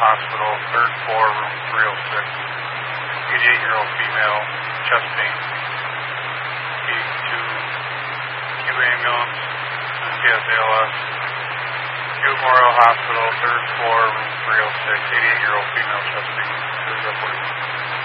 Hospital, 3rd floor, room 306. 88-year-old female, chest pain. Q ambulance, MTS ALS. Q Memorial Hospital, 3rd floor, room 306. 88-year-old female, chest pain. This is up, please.